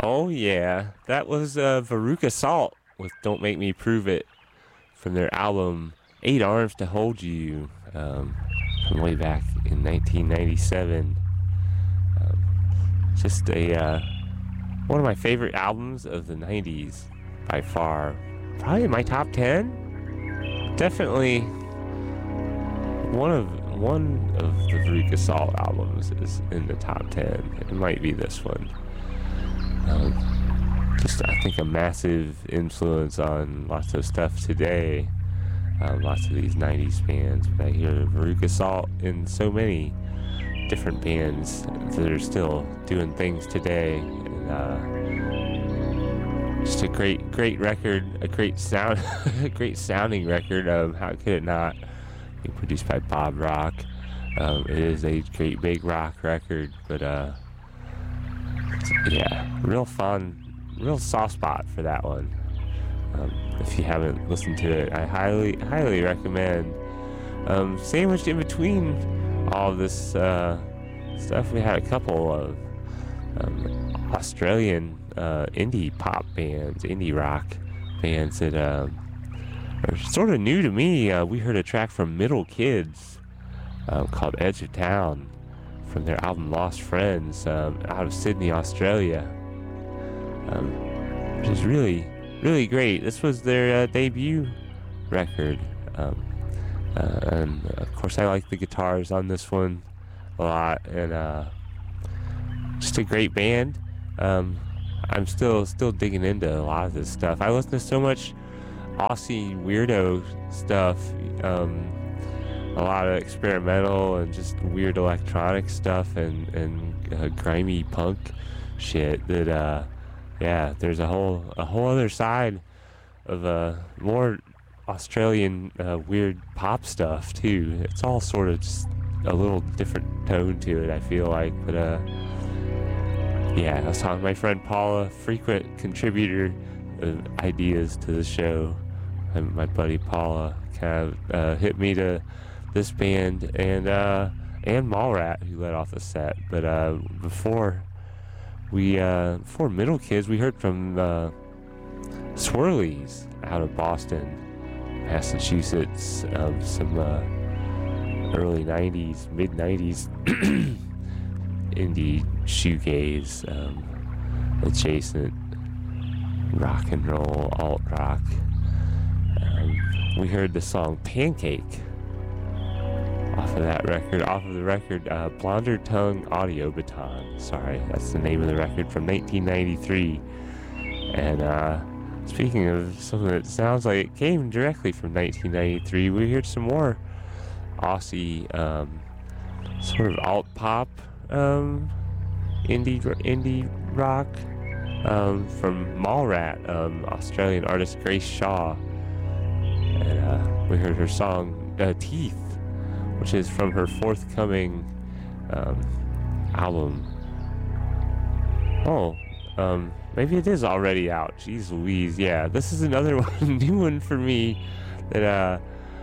Oh yeah, that was Veruca Salt with "Don't Make Me Prove It" from their album Eight Arms to Hold You, from way back in 1997. Just a one of my favorite albums of the 90s by far. Probably in my top 10. Definitely one of the Veruca Salt albums is in the top 10. It might be this one. Just I think a massive influence on lots of stuff today. Lots of these 90s bands. But I hear Veruca Salt in so many different bands that are still doing things today. And just a great record, a great sound, a great sounding record. How could it not be produced by Bob Rock? It is a great big rock record, but yeah, real fun, real soft spot for that one. If you haven't listened to it, I highly recommend. Sandwiched in between all of this stuff, we had a couple of Australian indie pop bands, indie rock bands that are sort of new to me. We heard a track from Middle Kids called Edge of Town from their album Lost Friends out of Sydney, Australia, which is really great. This was their debut record, and of course I like the guitars on this one a lot, and just a great band. I'm still digging into a lot of this stuff. I listen to so much Aussie weirdo stuff, a lot of experimental and just weird electronic stuff and grimy punk shit that yeah, there's a whole other side of more Australian weird pop stuff too. It's all sort of just a little different tone to it, I feel like. But yeah, I was talking to my friend Paula, frequent contributor of ideas to the show. My buddy Paula kind of hit me to this band and Mallrat, who led off the set. But before Middle Kids, we heard from Swirlies out of Boston, Massachusetts, some early 90s, mid 90s indie shoegaze, adjacent rock and roll, alt rock. We heard the song Pancake off of the record Blonder Tongue Audio Baton. Sorry, that's the name of the record from 1993. And speaking of something that sounds like it came directly from 1993, we heard some more Aussie sort of alt pop indie rock from Mallrat, Australian artist Grace Shaw. And we heard her song Teeth, which is from her forthcoming album. Maybe it is already out. Jeez Louise. Yeah, this is another one, new one for me that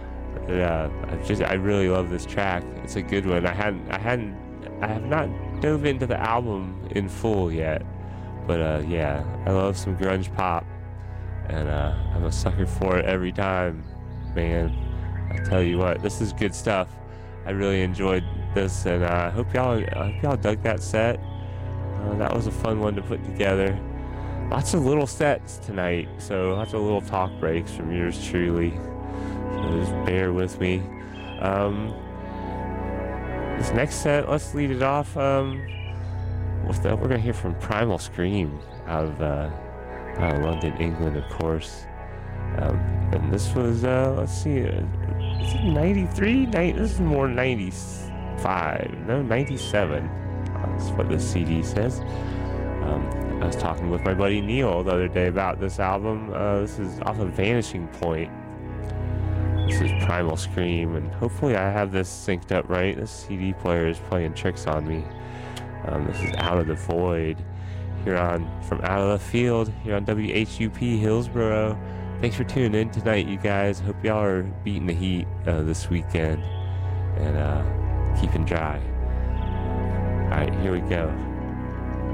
I really love this track. It's a good one. I have not dove into the album in full yet, but yeah, I love some grunge pop, and I'm a sucker for it every time, man. I tell you what, this is good stuff. I really enjoyed this, and I hope y'all dug that set. That was a fun one to put together. Lots of little sets tonight, so lots of little talk breaks from yours truly. So just bear with me. This next set, let's lead it off with we're gonna hear from Primal Scream out of London, England, of course. And this was let's see, is it 93? This is more 95. No, 97. That's what this CD says. I was talking with my buddy Neil the other day about this album. This is off of Vanishing Point. This is Primal Scream, and hopefully I have this synced up right. This CD player is playing tricks on me. This is Out of the Void from Out of the Field here on WHUP Hillsboro. Thanks for tuning in tonight, you guys. Hope y'all are beating the heat this weekend and keeping dry. All right, here we go.